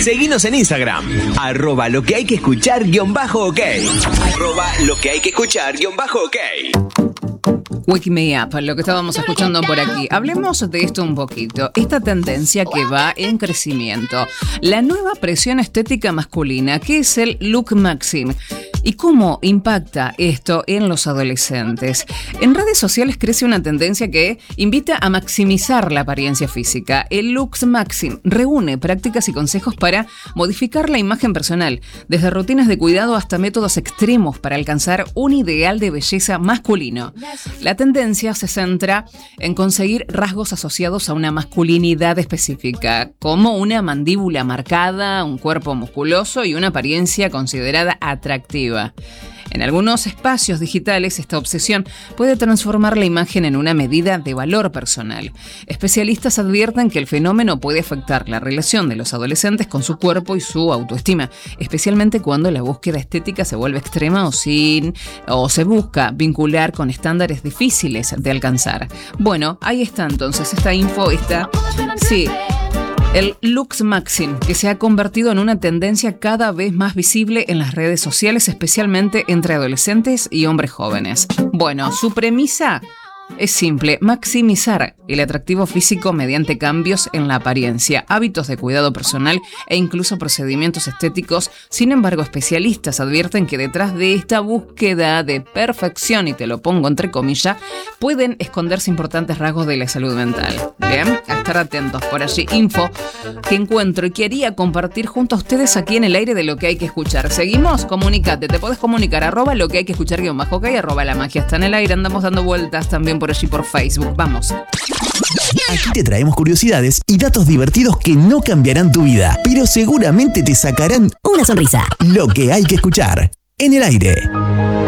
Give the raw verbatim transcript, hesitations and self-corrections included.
Seguinos en Instagram, arroba lo que hay que escuchar guión bajo ok. Arroba lo que hay que escuchar guión bajo ok. Wake Me Up, lo que estábamos escuchando por aquí. Hablemos de esto un poquito. Esta tendencia que va en crecimiento. La nueva presión estética masculina, que es el look maxim. ¿Y cómo impacta esto en los adolescentes? En redes sociales crece una tendencia que invita a maximizar la apariencia física. El Looks Maxim reúne prácticas y consejos para modificar la imagen personal, desde rutinas de cuidado hasta métodos extremos para alcanzar un ideal de belleza masculino. La tendencia se centra en conseguir rasgos asociados a una masculinidad específica, como una mandíbula marcada, un cuerpo musculoso y una apariencia considerada atractiva. En algunos espacios digitales, esta obsesión puede transformar la imagen en una medida de valor personal. Especialistas advierten que el fenómeno puede afectar la relación de los adolescentes con su cuerpo y su autoestima, especialmente cuando la búsqueda estética se vuelve extrema o, sin, o se busca vincular con estándares difíciles de alcanzar. Bueno, ahí está entonces esta info, esta... Sí. El Looks Maxim, que se ha convertido en una tendencia cada vez más visible en las redes sociales, especialmente entre adolescentes y hombres jóvenes. Bueno, su premisa es simple: maximizar el atractivo físico mediante cambios en la apariencia, hábitos de cuidado personal e incluso procedimientos estéticos. Sin embargo, especialistas advierten que detrás de esta búsqueda de perfección, y te lo pongo entre comillas, pueden esconderse importantes rasgos de la salud mental. Bien, a estar atentos. Por allí, info que encuentro y quería compartir junto a ustedes aquí en el aire de Lo que hay que escuchar. Seguimos, comunicate, te podés comunicar, arroba lo que hay que escuchar guión bajo ok, arroba la magia está en el aire. Andamos dando vueltas también por allí por Facebook. Vamos. Aquí te traemos curiosidades y datos divertidos que no cambiarán tu vida, pero seguramente te sacarán una sonrisa. Lo que hay que escuchar en el aire.